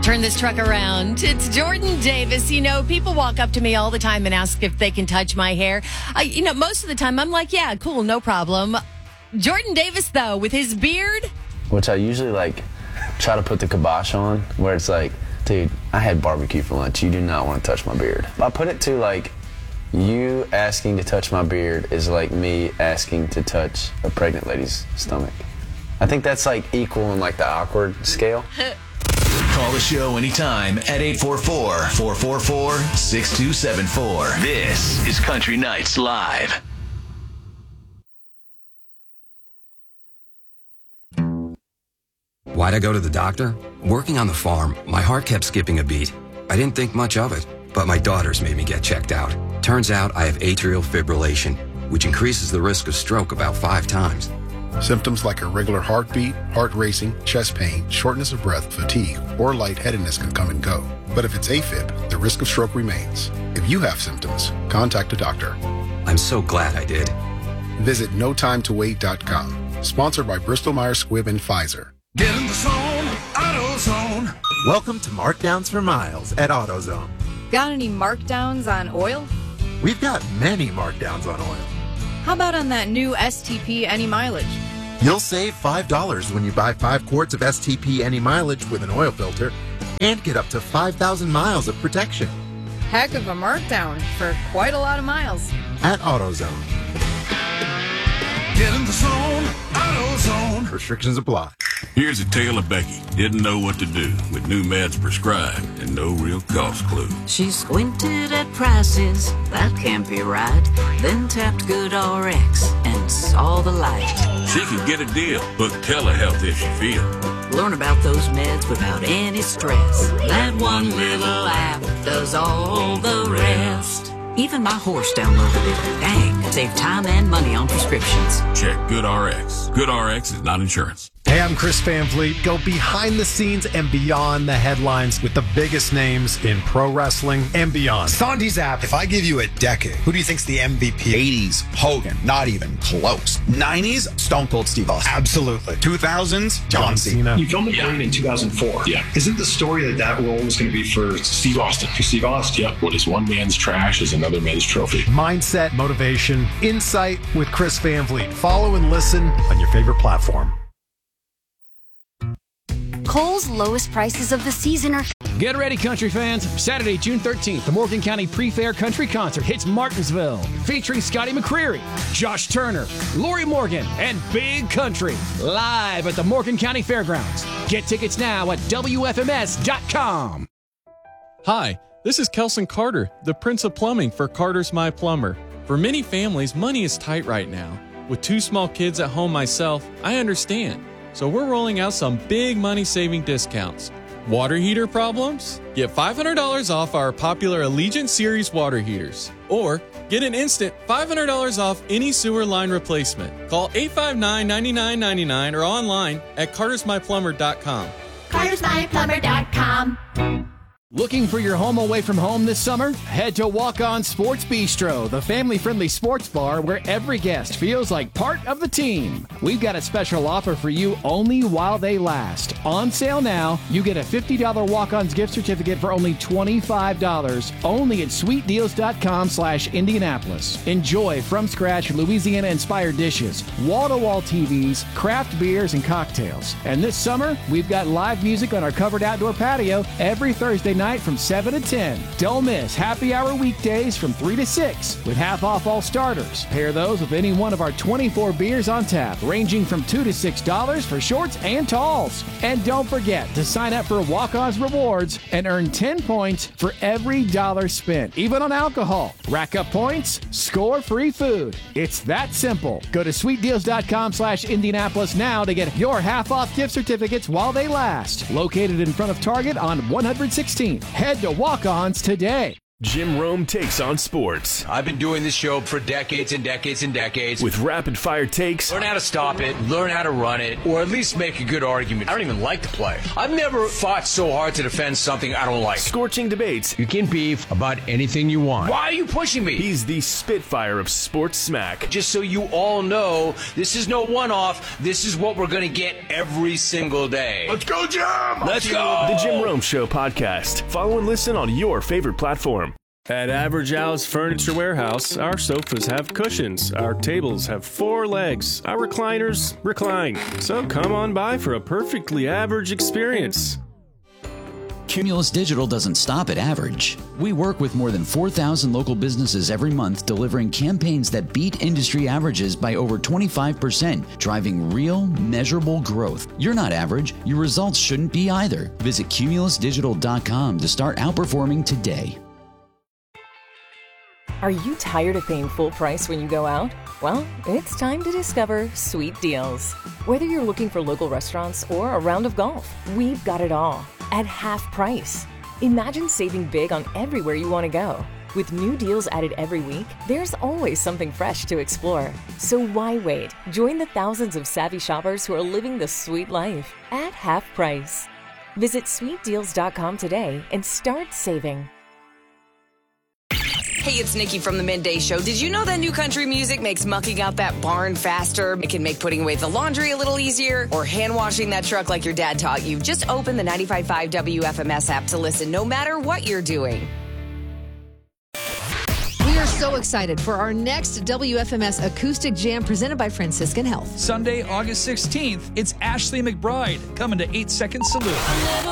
Turn this truck around. It's Jordan Davis. You know, people walk up to me all the time and ask if they can touch my hair. Most of the time I'm like, yeah, cool, no problem. Jordan Davis, though, with his beard. Which I usually, try to put the kibosh on, where it's like, dude, I had barbecue for lunch. You do not want to touch my beard. I put it to, you asking to touch my beard is like me asking to touch a pregnant lady's stomach. I think that's, equal in, the awkward scale. Call the show anytime at 844-444-6274. This is Country Nights Live. Why'd I go to the doctor? Working on the farm, my heart kept skipping a beat. I didn't think much of it, but my daughters made me get checked out. Turns out I have atrial fibrillation, which increases the risk of stroke about 5 times. Symptoms like irregular heartbeat, heart racing, chest pain, shortness of breath, fatigue, or lightheadedness can come and go. But if it's AFib, the risk of stroke remains. If you have symptoms, contact a doctor. I'm so glad I did. Visit notimetowait.com. Sponsored by Bristol-Myers Squibb and Pfizer. Get in the zone, AutoZone. Welcome to Markdowns for Miles at AutoZone. Got any markdowns on oil? We've got many markdowns on oil. How about on that new STP Any Mileage? You'll save $5 when you buy 5 quarts of STP Any Mileage with an oil filter and get up to 5,000 miles of protection. Heck of a markdown for quite a lot of miles. At AutoZone. Get in the zone, AutoZone. Restrictions apply. Here's a tale of Becky. Didn't know what to do with new meds prescribed and no real cost clue. She squinted at prices, that can't be right. Then tapped GoodRx and saw the light. She could get a deal, book telehealth if she feels. Learn about those meds without any stress. That one little app does all the rest. Even my horse downloaded it. Dang, save time and money on prescriptions. Check GoodRx. GoodRx is not insurance. Hey, I'm Chris Van Vliet. Go behind the scenes and beyond the headlines with the biggest names in pro wrestling and beyond. Sandy's app. If I give you a decade, who do you think's the MVP? 80s, Hogan. Not even close. 90s, Stone Cold Steve Austin. Absolutely. 2000s, John Cena. You filmed McLean in 2004. Yeah. Isn't the story that role was going to be for Steve Austin? For Steve Austin. Yep. What is one man's trash is another man's trophy. Mindset, motivation, insight with Chris Van Vliet. Follow and listen on your favorite platform. Kohl's lowest prices of the season are... Get ready, country fans. Saturday, June 13th, the Morgan County Pre-Fair Country Concert hits Martinsville, featuring Scotty McCreery, Josh Turner, Lori Morgan, and Big Country, live at the Morgan County Fairgrounds. Get tickets now at WFMS.com. Hi, this is Kelson Carter, the Prince of Plumbing for Carter's My Plumber. For many families, money is tight right now. With 2 small kids at home myself, I understand. So we're rolling out some big money-saving discounts. Water heater problems? Get $500 off our popular Allegiant Series water heaters. Or get an instant $500 off any sewer line replacement. Call 859-9999 or online at cartersmyplumber.com. cartersmyplumber.com. Looking for your home away from home this summer? Head to Walk On Sports Bistro, the family-friendly sports bar where every guest feels like part of the team. We've got a special offer for you only while they last. On sale now, you get a $50 Walk-On's gift certificate for only $25, only at sweetdeals.com/Indianapolis. Enjoy from-scratch Louisiana-inspired dishes, wall-to-wall TVs, craft beers, and cocktails. And this summer, we've got live music on our covered outdoor patio every Thursday night from 7 to 10. Don't miss happy hour weekdays from 3 to 6 with half off all starters. Pair those with any one of our 24 beers on tap, ranging from $2 to $6 for shorts and talls. And don't forget to sign up for Walk-On's Rewards and earn 10 points for every dollar spent, even on alcohol. Rack up points, score free food. It's that simple. Go to sweetdeals.com/Indianapolis now to get your half off gift certificates while they last. Located in front of Target on 116th. Head to Walk-On's today. Jim Rome Takes on Sports. I've been doing this show for decades and decades and decades. With rapid-fire takes. Learn how to stop it, learn how to run it, or at least make a good argument. I don't even like the play. I've never fought so hard to defend something I don't like. Scorching debates. You can beef about anything you want. Why are you pushing me? He's the Spitfire of sports smack. Just so you all know, this is no one-off. This is what we're going to get every single day. Let's go, Jim! Let's go! The Jim Rome Show podcast. Follow and listen on your favorite platform. At Average Al's Furniture Warehouse, our sofas have cushions, our tables have 4 legs, our recliners recline. So come on by for a perfectly average experience. Cumulus Digital doesn't stop at average. We work with more than 4,000 local businesses every month, delivering campaigns that beat industry averages by over 25%, driving real, measurable growth. You're not average. Your results shouldn't be either. Visit cumulusdigital.com to start outperforming today. Are you tired of paying full price when you go out? Well, it's time to discover Sweet Deals. Whether you're looking for local restaurants or a round of golf, we've got it all at half price. Imagine saving big on everywhere you want to go. With new deals added every week, there's always something fresh to explore. So why wait? Join the thousands of savvy shoppers who are living the sweet life at half price. Visit sweetdeals.com today and start saving. Hey, it's Nikki from the Midday Show. Did you know that new country music makes mucking out that barn faster? It can make putting away the laundry a little easier or hand washing that truck like your dad taught you. Just open the 95.5 WFMS app to listen no matter what you're doing. We are so excited for our next WFMS Acoustic Jam presented by Franciscan Health. Sunday, August 16th, it's Ashley McBride coming to 8 Second Salute.